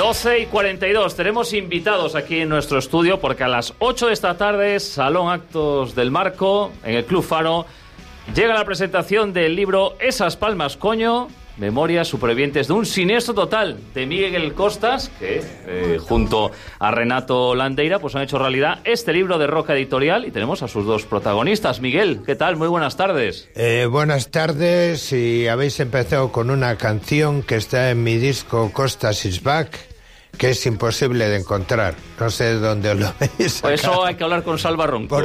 12:42. Tenemos invitados aquí en nuestro estudio porque a las 8 de esta tarde, Salón Actos del Marco, en el Club Faro, llega la presentación del libro Esas palmas, coño, Memorias supervivientes de un siniestro total, de Miguel Costas, que junto a Renato Landeira pues han hecho realidad este libro de Roca Editorial, y tenemos a sus dos protagonistas. Miguel, ¿qué tal? Muy buenas tardes. Buenas tardes, y habéis empezado con una canción que está en mi disco Costas is Back, que es imposible de encontrar. No sé dónde lo veis. Por eso hay que hablar con Salva Ronco.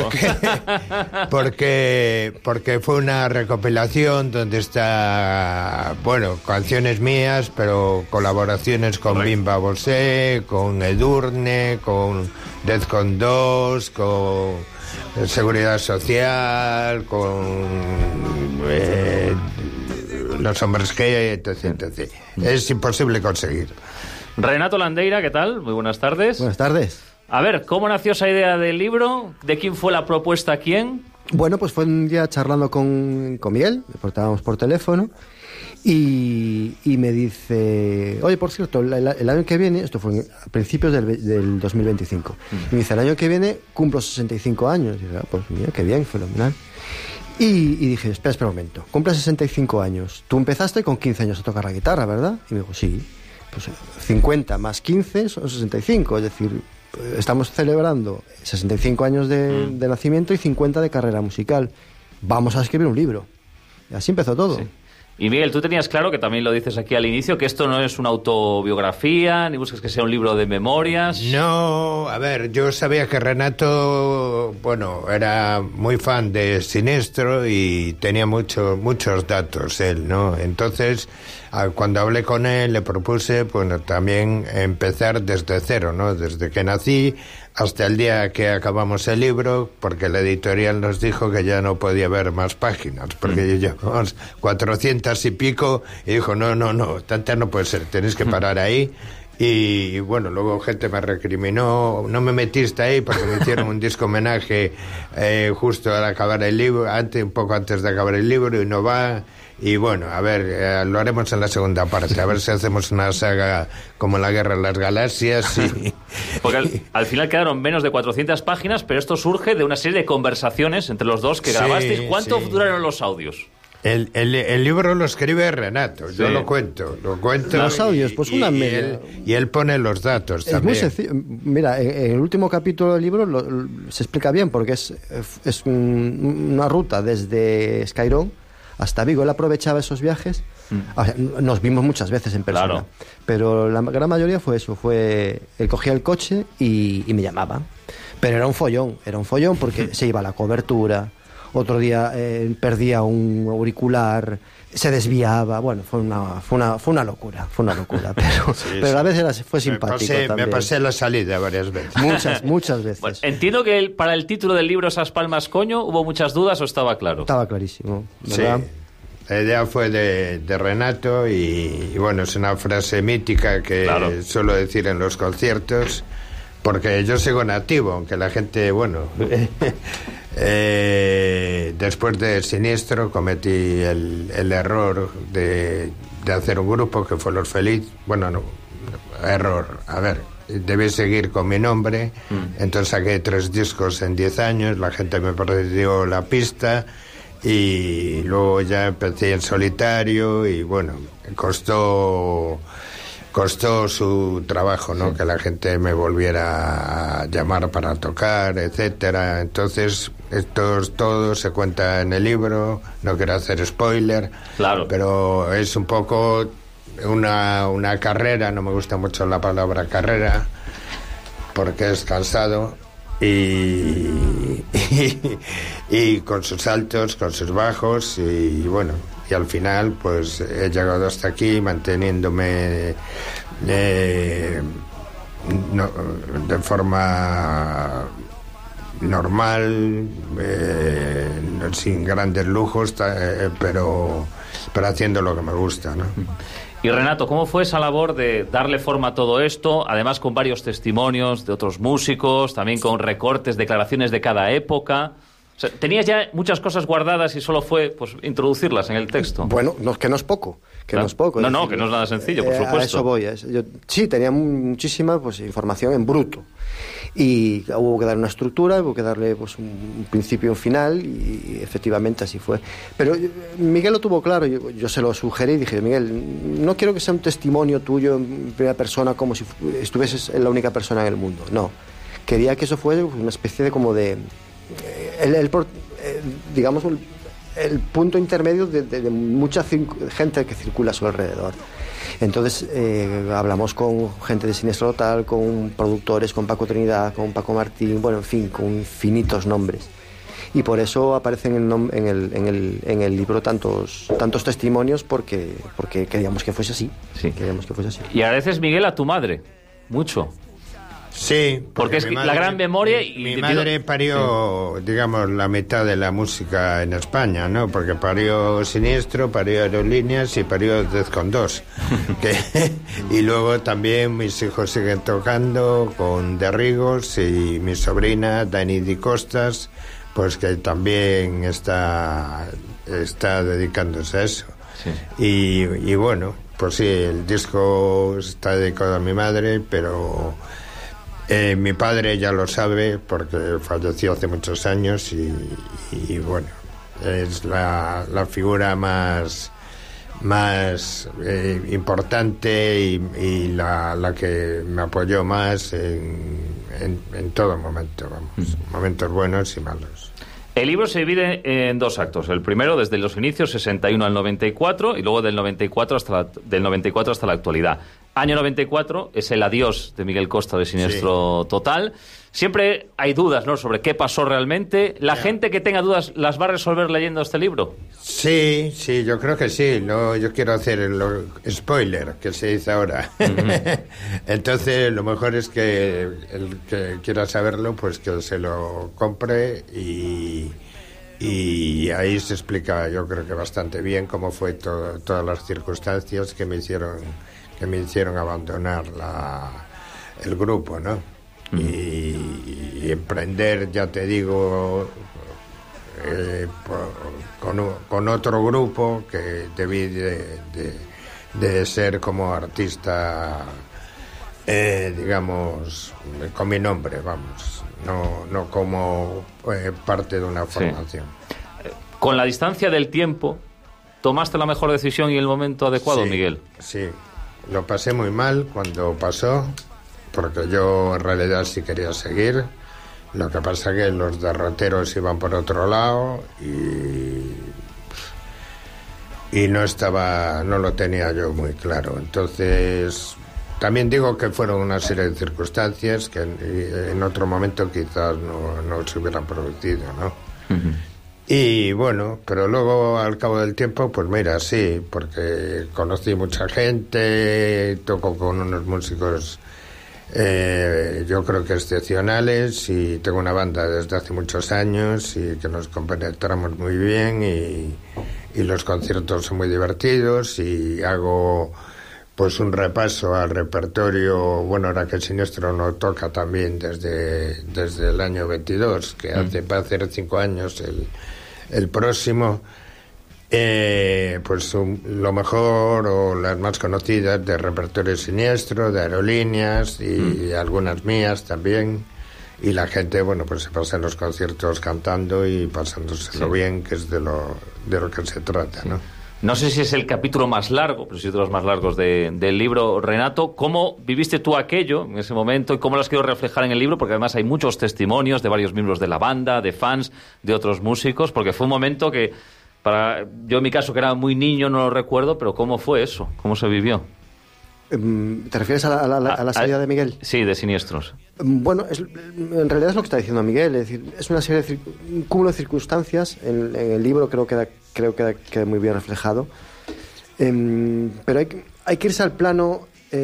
Porque fue una recopilación donde está, bueno, canciones mías, pero colaboraciones con Bimba Bosé, con Edurne, con Defcon 2, con Seguridad Social, con Los Hombres G, etc. Es imposible conseguir. Renato Landeira, ¿qué tal? Muy buenas tardes. Buenas tardes. A ver, ¿cómo nació esa idea del libro? ¿De quién fue la propuesta? ¿Quién? Bueno, pues fue un día charlando con Miguel, estábamos por teléfono, y me dice, oye, por cierto, el año que viene, esto fue a principios del 2025, y me dice, el año que viene cumplo 65 años. Y dije, pues mira, qué bien, fenomenal. Y dije, espera un momento, cumples 65 años, tú empezaste con 15 años a tocar la guitarra, ¿verdad? Y me dijo, sí. Pues 50 más 15 son 65, es decir, estamos celebrando 65 años de nacimiento y 50 de carrera musical. Vamos a escribir un libro. Y así empezó todo. Sí. Y Miguel, tú tenías claro, que también lo dices aquí al inicio, que esto no es una autobiografía, ni buscas que sea un libro de memorias. No, a ver, yo sabía que Renato, bueno, era muy fan de Siniestro y tenía muchos datos él, ¿no? Entonces, cuando hablé con él, le propuse, bueno, también empezar desde cero, ¿no? Desde que nací hasta el día que acabamos el libro, porque la editorial nos dijo que ya no podía haber más páginas, porque llevamos 400 y pico, y dijo, no, tantas no puede ser, tenéis que parar ahí. Y bueno, luego gente me recriminó, no me metiste ahí, porque me hicieron un disco homenaje justo al acabar el libro, un poco antes de acabar el libro, y no va. Y bueno, a ver, lo haremos en la segunda parte, a ver si hacemos una saga como La Guerra de las Galaxias. Y... Porque al final quedaron menos de 400 páginas, pero esto surge de una serie de conversaciones entre los dos que grabasteis. ¿Cuánto duraron los audios? El libro lo escribe Renato, yo lo cuento. Los audios, pues una media. Y él pone los datos es también. Muy sencillo. Mira, en el último capítulo del libro se explica bien, porque es una ruta desde Escairón hasta Vigo. Él aprovechaba esos viajes. O sea, nos vimos muchas veces en persona, claro, pero la gran mayoría fue eso. Él cogía el coche y me llamaba. Pero era un follón porque se iba a la cobertura. Otro día perdía un auricular, se desviaba. Bueno, fue una locura, pero a veces fue simpático. Me pasé la salida varias veces. Muchas veces. Bueno, entiendo que para el título del libro, Esas palmas, coño, ¿hubo muchas dudas o estaba claro? Estaba clarísimo, ¿verdad? Sí. La idea fue de Renato y bueno, es una frase mítica que suelo decir en los conciertos, porque yo sigo en activo, aunque la gente, bueno... después de Siniestro cometí el error de hacer un grupo que fue Los Feliz. Bueno, no, error, a ver, debí seguir con mi nombre. Entonces saqué 3 discos en 10 años, la gente me perdió la pista y luego ya empecé en solitario y bueno, costó su trabajo, ¿no? Sí. Que la gente me volviera a llamar para tocar, etcétera. Entonces, todo se cuenta en el libro, no quiero hacer spoiler, claro, pero es un poco una carrera, no me gusta mucho la palabra carrera, porque es cansado, y con sus altos, con sus bajos, y bueno, y al final pues he llegado hasta aquí manteniéndome de forma normal, sin grandes lujos, pero haciendo lo que me gusta, ¿no? Y Renato, ¿cómo fue esa labor de darle forma a todo esto, además con varios testimonios de otros músicos, también con recortes, declaraciones de cada época? O sea, ¿tenías ya muchas cosas guardadas y solo fue pues introducirlas en el texto? Bueno, que no es poco. Que claro. no es poco. No, que no es nada sencillo, por supuesto. A eso voy. Sí, tenía muchísima pues, información en bruto. Y hubo que darle una estructura, hubo que darle pues, un principio y un final, y efectivamente así fue. Pero Miguel lo tuvo claro, yo se lo sugerí y dije, Miguel, no quiero que sea un testimonio tuyo en primera persona como si estuvieses la única persona en el mundo. No. Quería que eso fuese una especie de como de... digamos, el punto intermedio de mucha gente que circula a su alrededor. Entonces hablamos con gente de Siniestro Total, con productores, con Paco Trinidad, con Paco Martín, bueno, en fin, con infinitos nombres. Y por eso aparecen en el libro tantos testimonios, porque queríamos que fuese así. Sí. Queríamos que fuese así. Y agradeces, Miguel, a tu madre, mucho. Sí, porque es la gran memoria. Mi madre parió, sí, digamos, la mitad de la música en España, ¿no? Porque parió Siniestro, parió Aerolíneas y parió Dez con Dos. Y luego también mis hijos siguen tocando con Derrigos, y mi sobrina Dani Di Costas, pues que también está dedicándose a eso. Sí. Y bueno, pues sí, el disco está dedicado a mi madre, pero... mi padre ya lo sabe porque falleció hace muchos años y bueno, es la figura más importante y la que me apoyó más en todo momento, vamos, momentos buenos y malos. El libro se divide en dos actos. El primero desde los inicios, 61 al 94, y luego del 94 hasta la actualidad. Año 94 es el adiós de Miguel Costa de Siniestro Total. Siempre hay dudas, ¿no?, sobre qué pasó realmente. ¿La gente que tenga dudas las va a resolver leyendo este libro? Sí, yo creo que sí. No, yo quiero hacer el spoiler que se dice ahora. Entonces, lo mejor es que el que quiera saberlo, pues que se lo compre y ahí se explica, yo creo que bastante bien cómo fue todas las circunstancias que me hicieron abandonar el grupo, ¿no? Y emprender, ya te digo, con otro grupo que debí de ser como artista, digamos, con mi nombre, vamos, no como parte de una formación. Sí. Con la distancia del tiempo, ¿tomaste la mejor decisión y el momento adecuado, sí, Miguel? Sí, lo pasé muy mal cuando pasó, porque yo en realidad sí quería seguir. Lo que pasa que los derroteros iban por otro lado y no lo tenía yo muy claro. Entonces, también digo que fueron una serie de circunstancias que en otro momento quizás no se hubieran producido, ¿no? Uh-huh. Y bueno, pero luego al cabo del tiempo, pues mira, sí, porque conocí mucha gente, toco con unos músicos yo creo que excepcionales, y tengo una banda desde hace muchos años y que nos compenetramos muy bien y los conciertos son muy divertidos, y hago pues un repaso al repertorio. Bueno, ahora que Siniestro no toca también desde el año 22, que va a hacer 5 años el próximo, pues lo mejor o las más conocidas de repertorio Siniestro, de Aerolíneas y algunas mías también, y la gente, bueno, pues se pasa en los conciertos cantando y pasándoselo bien, que es de lo que se trata, ¿no? No sé si es el capítulo más largo, pero sí de los más largos del libro. Renato, ¿cómo viviste tú aquello en ese momento y cómo lo has querido reflejar en el libro? Porque además hay muchos testimonios de varios miembros de la banda, de fans, de otros músicos, porque fue un momento que, yo en mi caso, que era muy niño, no lo recuerdo, pero ¿cómo fue eso? ¿Cómo se vivió? ¿Te refieres a la salida de Miguel? Sí, de Siniestros. Bueno, en realidad es lo que está diciendo Miguel, es decir, es una serie un cúmulo de circunstancias. En el libro creo que queda muy bien reflejado, pero hay que irse al plano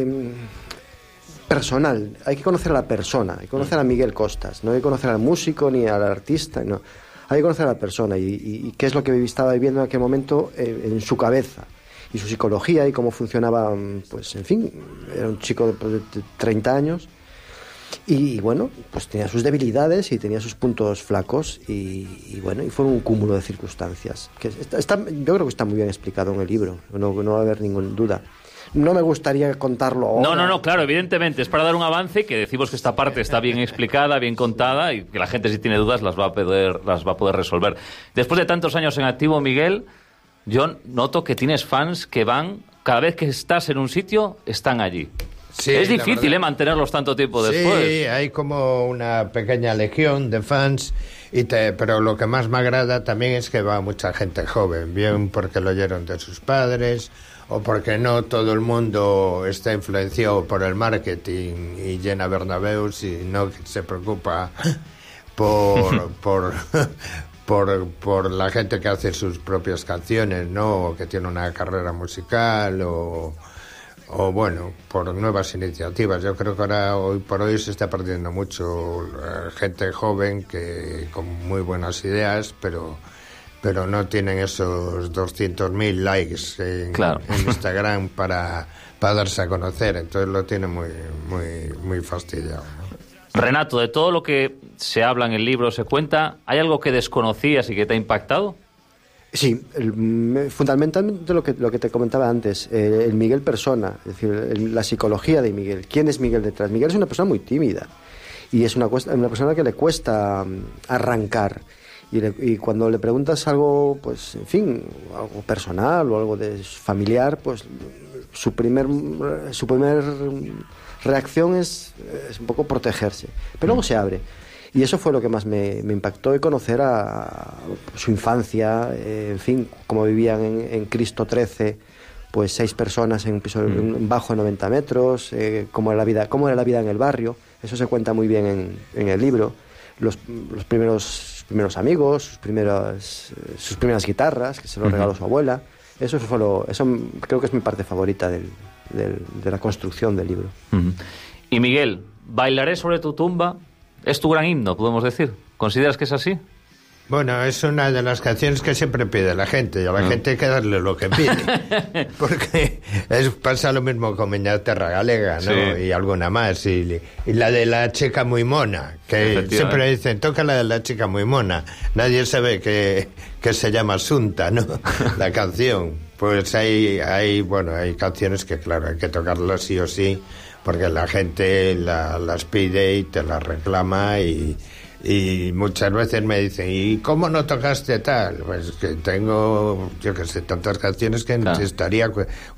personal. Hay que conocer a la persona, hay que conocer a Miguel Costas, no hay que conocer al músico ni al artista, no, hay que conocer a la persona y qué es lo que estaba viviendo en aquel momento en su cabeza, y su psicología y cómo funcionaba. Pues en fin, era un chico de 30 años Y bueno, pues tenía sus debilidades y tenía sus puntos flacos y bueno, y fue un cúmulo de circunstancias. Que yo creo que está muy bien explicado en el libro, no va a haber ninguna duda. No me gustaría contarlo ahora. No, claro, evidentemente. Es para dar un avance, que decimos que esta parte está bien explicada, bien contada, y que la gente, si tiene dudas, las va a poder resolver. Después de tantos años en activo, Miguel, yo noto que tienes fans que van, cada vez que estás en un sitio, están allí. Sí, es difícil mantenerlos tanto tiempo después. Sí, hay como una pequeña legión de fans, pero lo que más me agrada también es que va mucha gente joven, bien porque lo oyeron de sus padres, o porque no todo el mundo está influenciado por el marketing y llena Bernabéus y no se preocupa por la gente que hace sus propias canciones, ¿no? O que tiene una carrera musical o bueno, por nuevas iniciativas. Yo creo que ahora, hoy por hoy, se está perdiendo mucho gente joven que con muy buenas ideas, pero no tienen esos 200.000 likes en Instagram para darse a conocer. Entonces lo tienen muy fastidiado, ¿no? Renato, de todo lo que se habla en el libro, se cuenta, ¿hay algo que desconocías y que te ha impactado? Sí, fundamentalmente lo que te comentaba antes, el Miguel persona, es decir, la psicología de Miguel. ¿Quién es Miguel detrás? Miguel es una persona muy tímida y es una persona que le cuesta arrancar. Y cuando le preguntas algo, pues, en fin, algo personal o algo de familiar, pues su primer reacción es un poco protegerse. Pero luego se abre. Y eso fue lo que más me impactó, y conocer a su infancia, en fin, cómo vivían en Cristo 13, pues 6 personas en un piso bajo de 90 metros, cómo era la vida en el barrio. Eso se cuenta muy bien en el libro. Los primeros amigos, sus primeras guitarras, que se los regaló su abuela. Eso creo que es mi parte favorita de la construcción del libro. Y Miguel, Bailaré sobre tu tumba es tu gran himno, podemos decir. ¿Consideras que es así? Bueno, es una de las canciones que siempre pide la gente, y a la gente hay que darle lo que pide, porque pasa lo mismo con Miñaterra Galega, ¿no? Sí. Y alguna más, y la de la chica muy mona, que siempre dicen, toca la de la chica muy mona, nadie sabe que se llama Asunta, ¿no? La canción. Pues hay canciones que, claro, hay que tocarlas sí o sí, porque la gente las pide y te las reclama, y muchas veces me dicen, ¿y cómo no tocaste tal? Pues que tengo, yo que sé, tantas canciones que necesitaría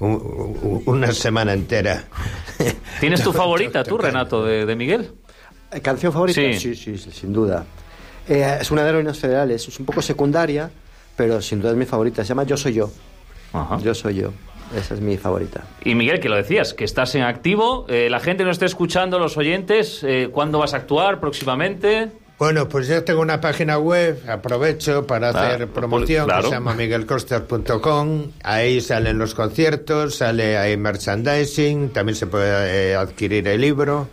una semana entera. ¿Tienes tu favorita tú, Renato, de Miguel? ¿Canción favorita? Sí, sin duda. Es una de Heroínas Federales, es un poco secundaria, pero sin duda es mi favorita. Se llama Yo Soy Yo. Ajá. Yo Soy Yo. Esa es mi favorita. Y Miguel, que lo decías, que estás en activo. La gente nos está escuchando, los oyentes. ¿Cuándo vas a actuar próximamente? Bueno, pues yo tengo una página web, aprovecho para hacer promoción, que se llama miguelcoster.com. Ahí salen los conciertos, hay merchandising, también se puede adquirir el libro.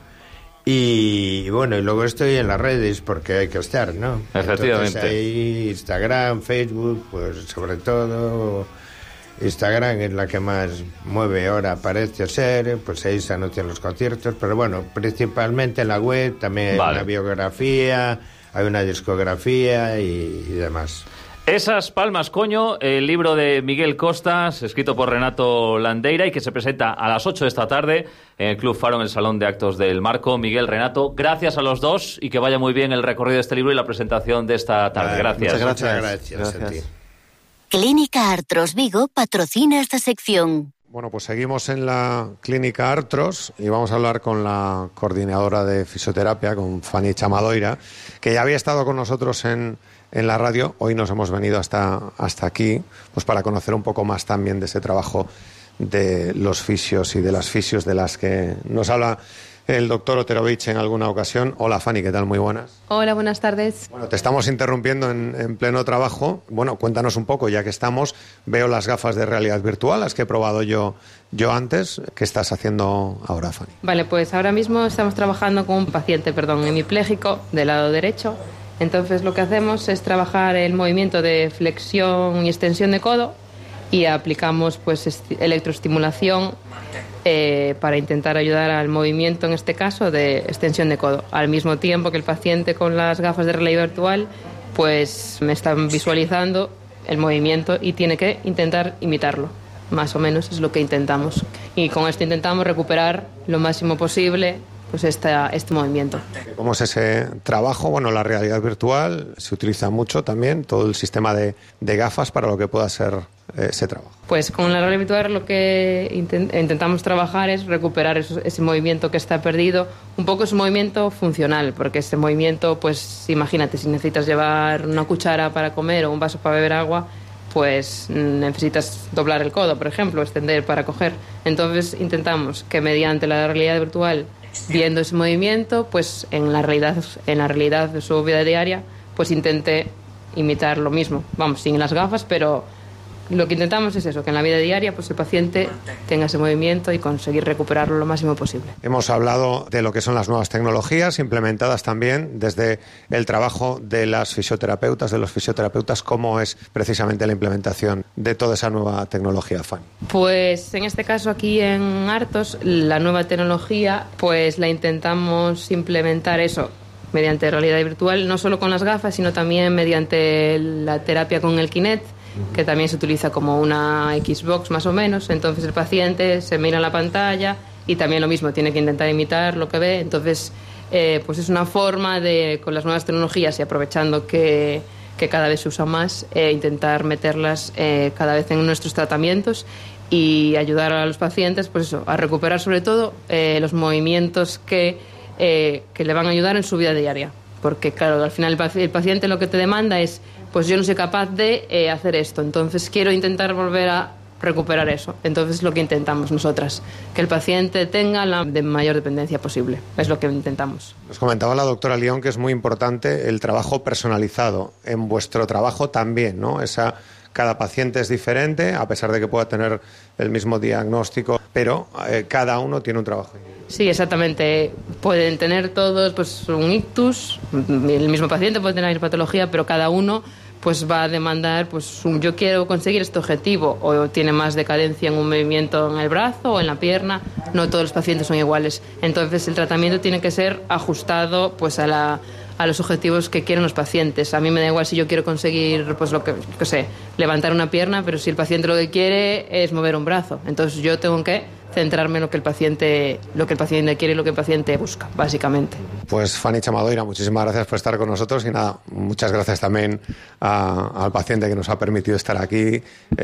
Y bueno, y luego estoy en las redes porque hay que estar, ¿no? Efectivamente. Entonces ahí Instagram, Facebook, pues sobre todo Instagram es la que más mueve ahora, parece ser, pues ahí se anuncian los conciertos, pero bueno, principalmente en la web también hay una biografía, hay una discografía y demás. Esas palmas, coño, el libro de Miguel Costas, escrito por Renato Landeira y que se presenta a las 8 de esta tarde en el Club Faro, en el Salón de Actos del Marco. Miguel, Renato, gracias a los dos y que vaya muy bien el recorrido de este libro y la presentación de esta tarde. Gracias. Muchas gracias a ti. Clínica Artros Vigo patrocina esta sección. Bueno, pues seguimos en la Clínica Artros y vamos a hablar con la coordinadora de fisioterapia, con Fanny Chamadoira, que ya había estado con nosotros en la radio. Hoy nos hemos venido hasta aquí, pues para conocer un poco más también de ese trabajo de los fisios y de las fisios de las que nos habla el doctor Oterovich en alguna ocasión. Hola Fanny, ¿qué tal? Muy buenas. Hola, buenas tardes. Bueno, te estamos interrumpiendo en pleno trabajo. Bueno, cuéntanos un poco, ya que estamos. Veo las gafas de realidad virtual, las que he probado yo antes. ¿Qué estás haciendo ahora, Fanny? Vale, pues ahora mismo estamos trabajando con un paciente, hemipléjico del lado derecho. Entonces lo que hacemos es trabajar el movimiento de flexión y extensión de codo y aplicamos pues electroestimulación para intentar ayudar al movimiento, en este caso, de extensión de codo. Al mismo tiempo que el paciente con las gafas de realidad virtual, pues me están visualizando el movimiento y tiene que intentar imitarlo. Más o menos es lo que intentamos. Y con esto intentamos recuperar lo máximo posible pues este movimiento. ¿Cómo es ese trabajo? Bueno, la realidad virtual se utiliza mucho también, todo el sistema de gafas para lo que pueda ser ese trabajo. Pues con la realidad virtual lo que intentamos trabajar es recuperar ese movimiento que está perdido. Un poco es un movimiento funcional, porque ese movimiento, pues imagínate, si necesitas llevar una cuchara para comer o un vaso para beber agua, pues necesitas doblar el codo, por ejemplo, extender para coger. Entonces intentamos que mediante la realidad virtual, viendo ese movimiento, pues en la realidad de su vida diaria, pues intente imitar lo mismo. Vamos, sin las gafas, pero lo que intentamos es eso, que en la vida diaria pues el paciente tenga ese movimiento y conseguir recuperarlo lo máximo posible. Hemos hablado de lo que son las nuevas tecnologías implementadas también desde el trabajo de las fisioterapeutas, de los fisioterapeutas. ¿Cómo es precisamente la implementación de toda esa nueva tecnología, Fanny? Pues en este caso aquí en Artos, la nueva tecnología pues la intentamos implementar eso mediante realidad virtual, no solo con las gafas, sino también mediante la terapia con el Kinect, que también se utiliza como una Xbox más o menos. Entonces el paciente se mira en la pantalla y también lo mismo, tiene que intentar imitar lo que ve. Entonces pues es una forma de, con las nuevas tecnologías y aprovechando que cada vez se usa más, intentar meterlas cada vez en nuestros tratamientos y ayudar a los pacientes pues eso, a recuperar sobre todo los movimientos que le van a ayudar en su vida diaria. Porque claro, al final el paciente lo que te demanda es, pues yo no soy capaz de hacer esto, entonces quiero intentar volver a recuperar eso. Entonces lo que intentamos nosotras, que el paciente tenga la mayor dependencia posible, es lo que intentamos. Nos comentaba la doctora León que es muy importante el trabajo personalizado. En vuestro trabajo también, ¿no? Cada paciente es diferente, a pesar de que pueda tener el mismo diagnóstico, pero cada uno tiene un trabajo. Sí, exactamente. Pueden tener todos pues un ictus, el mismo paciente puede tener la patología, pero cada uno pues va a demandar, pues yo quiero conseguir este objetivo, o tiene más decadencia en un movimiento en el brazo o en la pierna. No todos los pacientes son iguales. Entonces el tratamiento tiene que ser ajustado pues a los objetivos que quieren los pacientes. A mí me da igual si yo quiero conseguir, pues levantar una pierna, pero si el paciente lo que quiere es mover un brazo. Entonces yo tengo que centrarme en lo que el paciente quiere y lo que el paciente busca, básicamente. Pues Fanny Chamadoira, muchísimas gracias por estar con nosotros y nada, muchas gracias también al paciente que nos ha permitido estar aquí.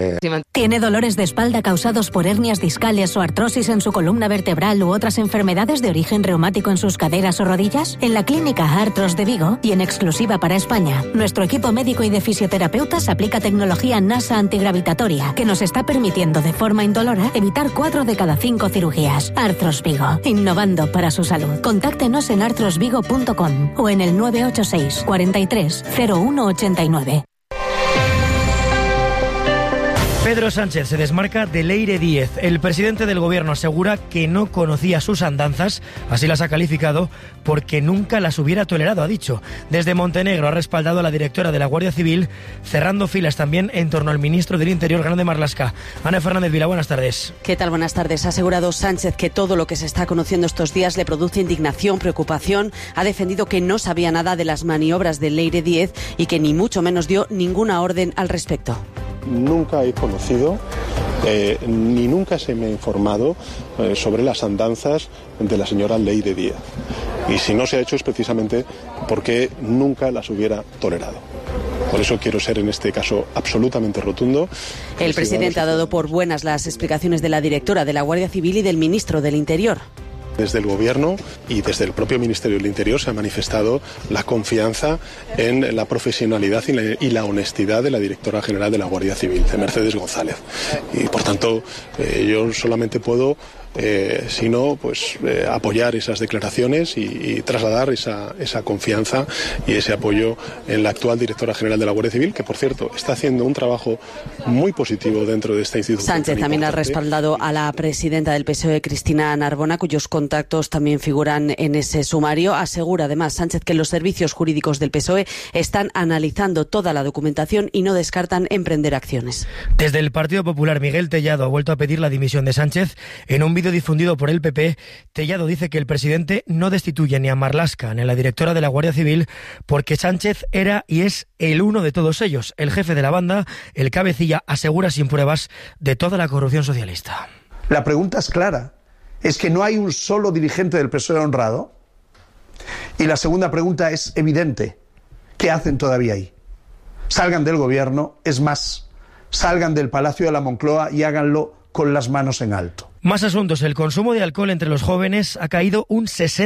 ¿Tiene dolores de espalda causados por hernias discales o artrosis en su columna vertebral u otras enfermedades de origen reumático en sus caderas o rodillas? En la Clínica Artros de Vigo y en exclusiva para España, nuestro equipo médico y de fisioterapeutas aplica tecnología NASA antigravitatoria que nos está permitiendo de forma indolora evitar 4 de cada 5 cirugías. Artros Vigo, innovando para su salud. Contáctenos en artrosvigo.com o en el 986 43 0189. Pedro Sánchez se desmarca de Leire Díez. El presidente del gobierno asegura que no conocía sus andanzas, así las ha calificado, porque nunca las hubiera tolerado, ha dicho. Desde Montenegro ha respaldado a la directora de la Guardia Civil, cerrando filas también en torno al ministro del Interior, Grande Marlaska. Ana Fernández Vila, buenas tardes. ¿Qué tal? Buenas tardes. Ha asegurado Sánchez que todo lo que se está conociendo estos días le produce indignación, preocupación. Ha defendido que no sabía nada de las maniobras de Leire Díez y que ni mucho menos dio ninguna orden al respecto. Nunca he conocido ni nunca se me ha informado sobre las andanzas de la señora Leire Díez. Y si no se ha hecho es precisamente porque nunca las hubiera tolerado. Por eso quiero ser en este caso absolutamente rotundo. El presidente ha dado por buenas las explicaciones de la directora de la Guardia Civil y del ministro del Interior. Desde el Gobierno y desde el propio Ministerio del Interior se ha manifestado la confianza en la profesionalidad y la honestidad de la directora general de la Guardia Civil, de Mercedes González. Y por tanto, yo solamente puedo sino apoyar esas declaraciones y trasladar esa confianza y ese apoyo en la actual directora general de la Guardia Civil, que por cierto está haciendo un trabajo muy positivo dentro de esta institución. Sánchez también ha respaldado a la presidenta del PSOE, Cristina Narbona, cuyos contactos también figuran en ese sumario. Asegura además Sánchez que los servicios jurídicos del PSOE están analizando toda la documentación y no descartan emprender acciones. Desde el Partido Popular, Miguel Tellado ha vuelto a pedir la dimisión de Sánchez en un vídeo difundido por el PP, Tellado dice que el presidente no destituye ni a Marlaska ni a la directora de la Guardia Civil porque Sánchez era y es el uno de todos ellos. El jefe de la banda, el cabecilla, asegura sin pruebas de toda la corrupción socialista. La pregunta es clara. ¿Es que no hay un solo dirigente del PSOE honrado? Y la segunda pregunta es evidente. ¿Qué hacen todavía ahí? Salgan del gobierno, es más, salgan del Palacio de la Moncloa y háganlo con las manos en alto. Más asuntos. El consumo de alcohol entre los jóvenes ha caído un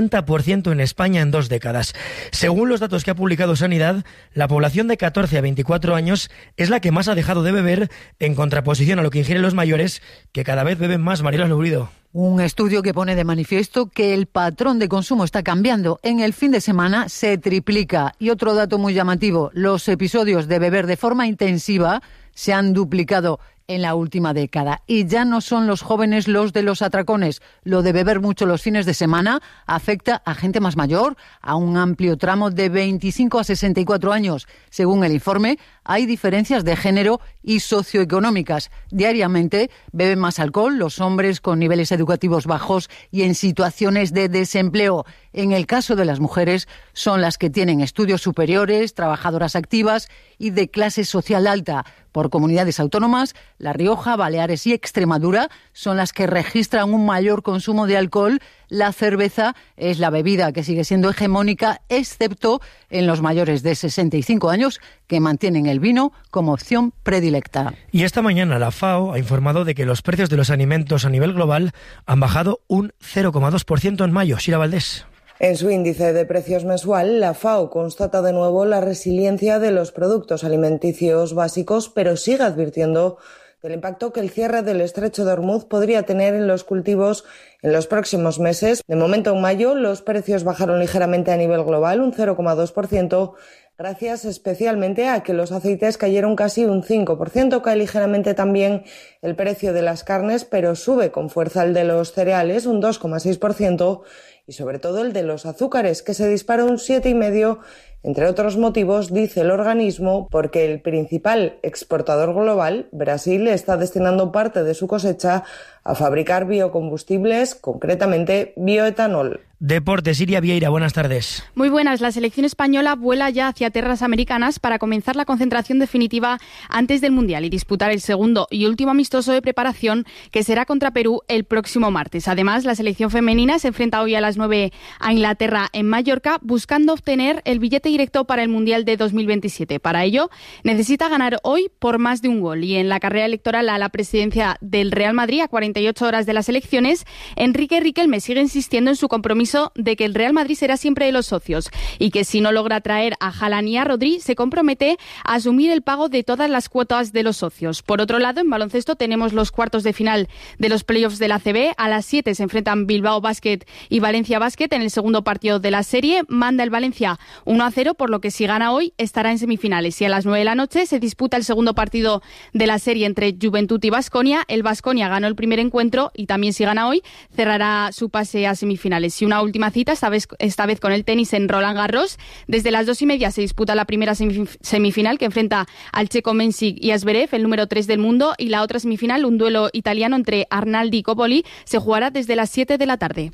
60% en España en 2 décadas. Según los datos que ha publicado Sanidad, la población de 14 a 24 años es la que más ha dejado de beber, en contraposición a lo que ingieren los mayores, que cada vez beben más. Mariola Lourido. Un estudio que pone de manifiesto que el patrón de consumo está cambiando. En el fin de semana se triplica. Y otro dato muy llamativo, los episodios de beber de forma intensiva se han duplicado en la última década. Y ya no son los jóvenes los de los atracones. Lo de beber mucho los fines de semana afecta a gente más mayor, a un amplio tramo de 25 a 64 años. Según el informe, hay diferencias de género y socioeconómicas. Diariamente beben más alcohol los hombres con niveles educativos bajos y en situaciones de desempleo. En el caso de las mujeres, son las que tienen estudios superiores, trabajadoras activas y de clase social alta. Por comunidades autónomas, La Rioja, Baleares y Extremadura son las que registran un mayor consumo de alcohol. La cerveza es la bebida que sigue siendo hegemónica, excepto en los mayores de 65 años, que mantienen el vino como opción predilecta. Y esta mañana la FAO ha informado de que los precios de los alimentos a nivel global han bajado un 0,2% en mayo. Sira Valdés. En su índice de precios mensual, la FAO constata de nuevo la resiliencia de los productos alimenticios básicos, pero sigue advirtiendo del impacto que el cierre del estrecho de Hormuz podría tener en los cultivos en los próximos meses. De momento, en mayo, los precios bajaron ligeramente a nivel global, un 0,2%, gracias especialmente a que los aceites cayeron casi un 5%. Cae ligeramente también el precio de las carnes, pero sube con fuerza el de los cereales, un 2,6%, y sobre todo el de los azúcares, que se dispara un 7,5%, entre otros motivos, dice el organismo, porque el principal exportador global, Brasil, está destinando parte de su cosecha a fabricar biocombustibles, concretamente bioetanol. Deportes, Iria Vieira, buenas tardes. Muy buenas. La selección española vuela ya hacia tierras americanas para comenzar la concentración definitiva antes del Mundial y disputar el segundo y último amistoso de preparación, que será contra Perú el próximo martes. Además, la selección femenina se enfrenta hoy a las 9 a Inglaterra en Mallorca, buscando obtener el billete directo para el Mundial de 2027. Para ello, necesita ganar hoy por más de un gol. Y en la carrera electoral a la presidencia del Real Madrid, a 48 horas de las elecciones, Enrique Riquelme sigue insistiendo en su compromiso de que el Real Madrid será siempre de los socios y que si no logra traer a Haaland y a Rodri, se compromete a asumir el pago de todas las cuotas de los socios. Por otro lado, en baloncesto tenemos los cuartos de final de los playoffs de la ACB. A las 7 se enfrentan Bilbao Basket y Valencia Basket en el segundo partido de la serie. Manda el Valencia 1-0, por lo que si gana hoy estará en semifinales. Y a las 9 de la noche se disputa el segundo partido de la serie entre Juventud y Baskonia. El Baskonia ganó el primer encuentro y también si gana hoy cerrará su pase a semifinales. Y una última cita, esta vez con el tenis en Roland Garros. Desde las 2:30 se disputa la primera semifinal, que enfrenta al checo Mensik y a Zverev, el número 3 del mundo, y la otra semifinal, un duelo italiano entre Arnaldi y Coppoli, se jugará desde las 7 de la tarde.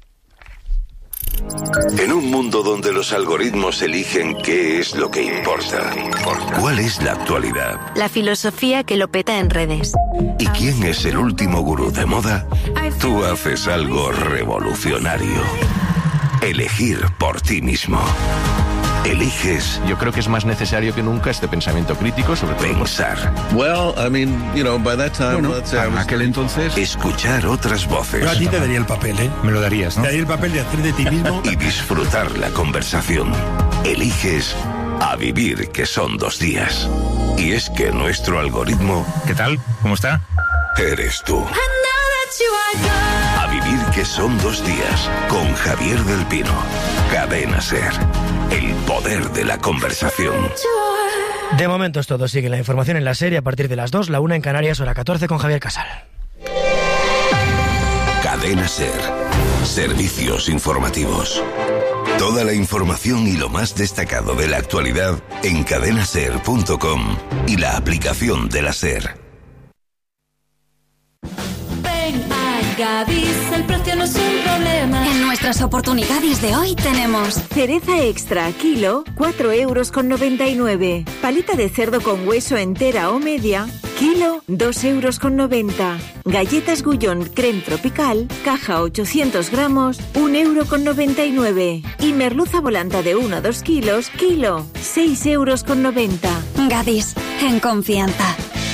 En un mundo donde los algoritmos eligen qué es lo que importa, ¿cuál es la actualidad? La filosofía que lo peta en redes. ¿Y quién es el último gurú de moda? Tú haces algo revolucionario. Elegir por ti mismo. Eliges. Yo creo que es más necesario que nunca este pensamiento crítico sobre pensar. Well, I mean, you know, by that time, en aquel entonces, escuchar otras voces. Yo a ti te daría el papel, ¿eh? Me lo darías, ¿no? Te daría el papel de hacer de ti mismo. Y disfrutar la conversación. Eliges a vivir, que son 2 días. Y es que nuestro algoritmo... ¿Qué tal? ¿Cómo está? Eres tú. A vivir, que son 2 días, con Javier del Pino. Cadena SER. El poder de la conversación. De momento es todo. Sigue la información en la serie a partir de las 2, la 1 en Canarias, hora 14 con Javier Casal. Cadena SER. Servicios informativos. Toda la información y lo más destacado de la actualidad en cadenaser.com y la aplicación de la SER. Ven a Gadis el precio no es un problema. En nuestras oportunidades de hoy tenemos cereza extra kilo, 4,99 €. Paleta de cerdo con hueso entera o media, kilo, 2,90 €. Galletas Gullón creme tropical, caja 800 gramos, 1,99 €. Y merluza volanta de 1 a 2 kilos, kilo, 6,90 €. Gadis, en confianza.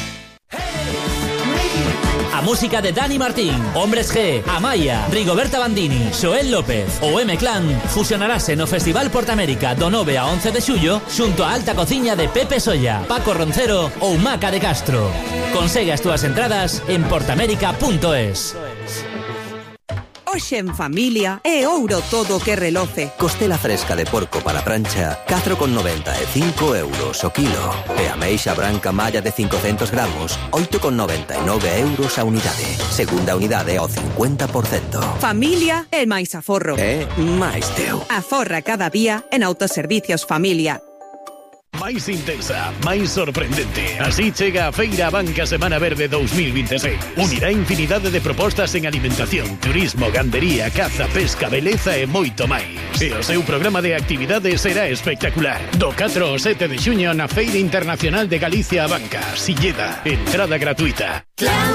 A música de Dani Martín, Hombres G, Amaya, Rigoberta Bandini, Xoel López ou M-Clan fusionarase no Festival Portamérica do 9 a 11 de xullo xunto a alta cociña de Pepe Solla, Paco Roncero ou Maca de Castro. Consegue as túas entradas en portamérica.es. Hoxe en familia é ouro todo que reloce. Costela fresca de porco para prancha, 4,95 € o kilo. E ameixa branca malla de 500 gramos, 8,99 € a unidade. Segunda unidade ao 50%. Familia é máis aforro. É máis teu. Aforra cada día en Autoservicios Familia. Máis intensa, máis sorprendente. Así chega a Feira Banca Semana Verde 2026. Unirá infinidade de propostas en alimentación, turismo, gandería, caza, pesca, beleza e moito máis. E o seu programa de actividades será espectacular. Do 4 ao 7 de xuño na Feira Internacional de Galicia a Banca, Silleda. Entrada gratuita.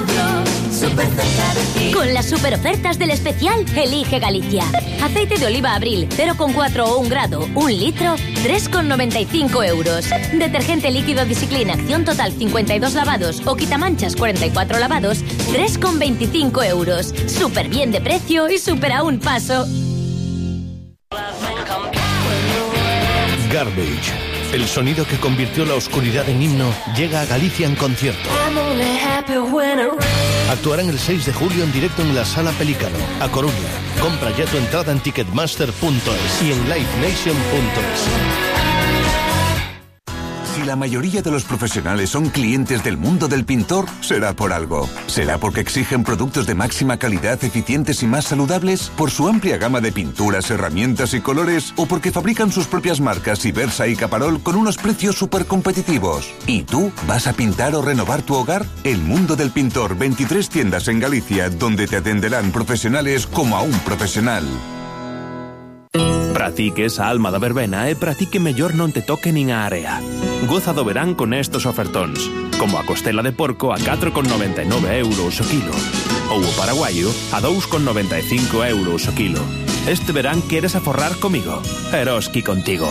Con las superofertas del especial Elige Galicia. Aceite de oliva Abril 0,4 o 1 grado, 1 litro, 3,95 €. Detergente líquido Discipline Acción Total 52 lavados o quitamanchas 44 lavados, 3,25 €. Súper bien de precio y súper a un paso. Garbage, el sonido que convirtió la oscuridad en himno, llega a Galicia en concierto. Actuarán el 6 de julio en directo en la Sala Pelícano, a Coruña. Compra ya tu entrada en ticketmaster.es y en livenation.es. Si la mayoría de los profesionales son clientes del mundo del pintor, será por algo. ¿Será porque exigen productos de máxima calidad, eficientes y más saludables? ¿Por su amplia gama de pinturas, herramientas y colores? ¿O porque fabrican sus propias marcas Ibersa y Caparol con unos precios súper competitivos? ¿Y tú vas a pintar o renovar tu hogar? El mundo del pintor, 23 tiendas en Galicia, donde te atenderán profesionales como a un profesional. Para ti que esa alma da verbena e para ti que mellor non te toque nin a area. Goza do verán con estos ofertóns, como a costela de porco a 4,99 € o kilo, ou o paraguayo a 2,95 € o kilo. Este verán queres aforrar comigo, Eroski contigo.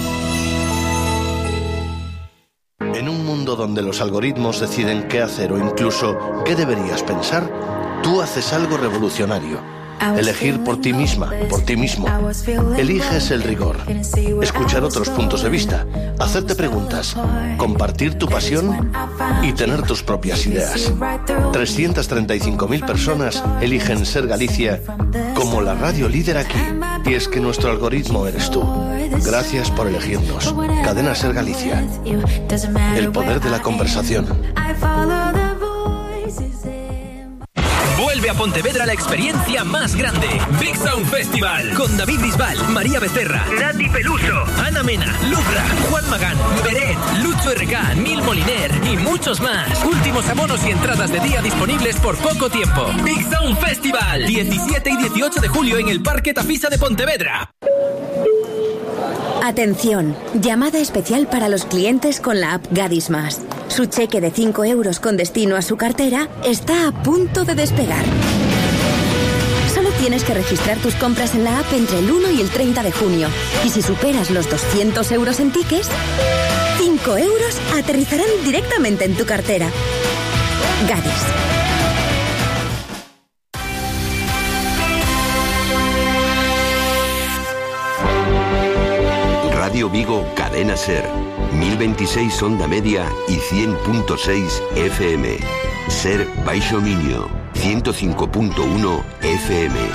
En un mundo donde los algoritmos deciden qué hacer o incluso qué deberías pensar, tú haces algo revolucionario. Elegir por ti misma, por ti mismo. Eliges el rigor, escuchar otros puntos de vista, hacerte preguntas, compartir tu pasión y tener tus propias ideas. 335.000 personas eligen ser Galicia como la radio líder aquí. Y es que nuestro algoritmo eres tú. Gracias por elegirnos. Cadena Ser Galicia. El poder de la conversación. Vuelve a Pontevedra la experiencia más grande. Big Sound Festival. Con David Bisbal, María Becerra, Nati Peluso, Ana Mena, Lubra, Juan Magán, Beret, Lucho RK, Nil Moliner y muchos más. Últimos abonos y entradas de día disponibles por poco tiempo. Big Sound Festival. 17 y 18 de julio en el Parque Tafisa de Pontevedra. Atención, llamada especial para los clientes con la app Gadis Más. Su cheque de 5 € con destino a su cartera está a punto de despegar. Solo tienes que registrar tus compras en la app entre el 1 y el 30 de junio. Y si superas los 200 € en tickets, 5 € aterrizarán directamente en tu cartera. Gadis. Radio Vigo, Cadena Ser, 1026 onda media y 100.6 FM. Ser Baixo Miño, 105.1 FM.